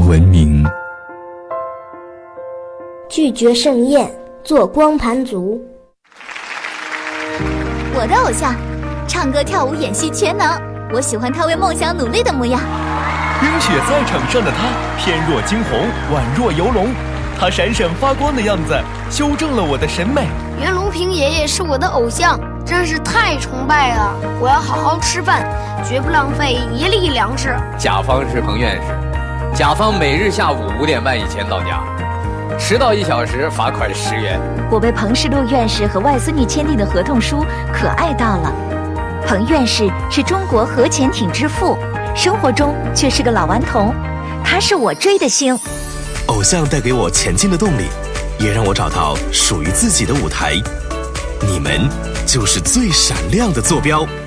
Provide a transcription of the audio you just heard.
闻名。 拒绝盛宴，做光盘族。 我的偶像，唱歌跳舞演戏全能，我喜欢他为梦想努力的模样。 冰雪赛场上的他，翩若惊鸿，宛若游龙，他闪闪发光的样子修正了我的审美。 袁隆平爷爷是我的偶像，真是太崇拜了！我要好好吃饭，绝不浪费一粒粮食。 甲方是彭院士，甲方每日下午5点半以前到家，迟到1小时罚款10元。 我被彭世禄院士和外孙女签订的合同书可爱到了。彭院士是中国核潜艇之父，生活中却是个老顽童，他是我追的星。 偶像带给我前进的动力，也让我找到属于自己的舞台。你们就是最闪亮的坐标。